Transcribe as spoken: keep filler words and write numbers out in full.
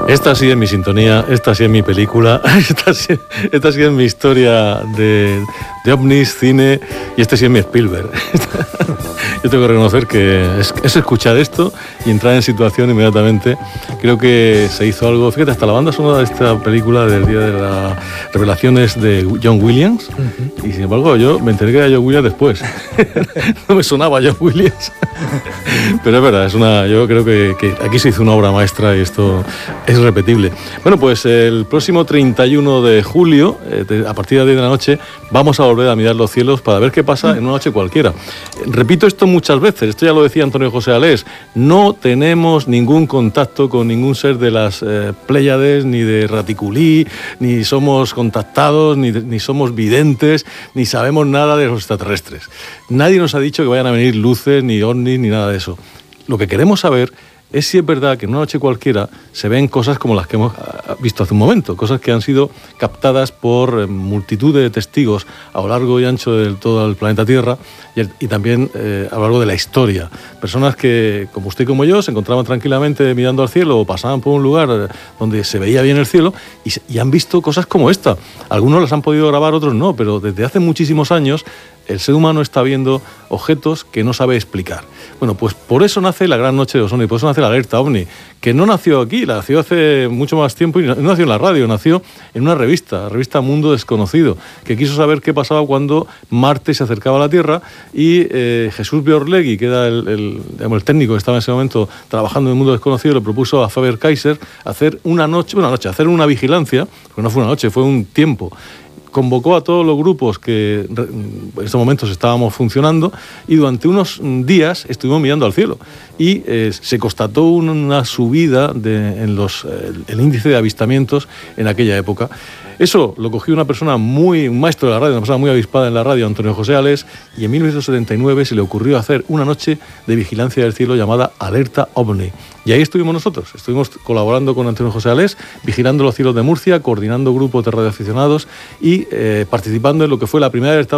Esta sí es mi sintonía, esta sí es mi película, esta sí, esta sí es mi historia de, de ovnis, cine, y este sí es mi Spielberg. Yo tengo que reconocer que es, es escuchar esto y entrar en situación inmediatamente. Creo que se hizo algo, fíjate, hasta la banda sonora de esta película del Día de las Revelaciones de John Williams, uh-huh. Y sin embargo yo me enteré que era John Williams después. No me sonaba John Williams. Pero es verdad, es una, yo creo que, que aquí se hizo una obra maestra y esto es repetible. Bueno, pues el próximo treinta y uno de julio, eh, de, a partir de las diez de la noche, vamos a volver a mirar los cielos para ver qué pasa en una noche cualquiera. Repito esto muchas veces, esto ya lo decía Antonio José Alés, no tenemos ningún contacto con ningún ser de las eh, Pléyades, ni de Raticulí, ni somos contactados, ni, ni somos videntes, ni sabemos nada de los extraterrestres. Nadie nos ha dicho que vayan a venir luces, ni ovnis, ni nada de eso. Lo que queremos saber es si es verdad que en una noche cualquiera se ven cosas como las que hemos visto hace un momento, cosas que han sido captadas por multitud de testigos a lo largo y ancho de todo el planeta Tierra y, y también eh, a lo largo de la historia. Personas que, como usted y como yo, se encontraban tranquilamente mirando al cielo o pasaban por un lugar donde se veía bien el cielo y, y han visto cosas como esta. Algunos las han podido grabar, otros no, pero desde hace muchísimos años el ser humano está viendo objetos que no sabe explicar. Bueno, pues por eso nace la Gran Noche de los OVNI, por eso nace la Alerta OVNI, que no nació aquí, nació hace mucho más tiempo y no nació en la radio, nació en una revista, la revista Mundo Desconocido, que quiso saber qué pasaba cuando Marte se acercaba a la Tierra y eh, Jesús Björlegui, que era el, el, digamos, el técnico que estaba en ese momento trabajando en el Mundo Desconocido, le propuso a Faber-Kaiser hacer una noche, una noche, hacer una vigilancia, porque no fue una noche, fue un tiempo. Convocó a todos los grupos que en estos momentos estábamos funcionando y durante unos días estuvimos mirando al cielo y eh, se constató una subida de, en los, eh, el índice de avistamientos en aquella época. Eso lo cogió una persona muy, un maestro de la radio, una persona muy avispada en la radio, Antonio José Alés, y en mil novecientos setenta y nueve se le ocurrió hacer una noche de vigilancia del cielo llamada Alerta OVNI. Y ahí estuvimos nosotros, estuvimos colaborando con Antonio José Alés, vigilando los cielos de Murcia, coordinando grupos de radioaficionados y eh, participando en lo que fue la primera alerta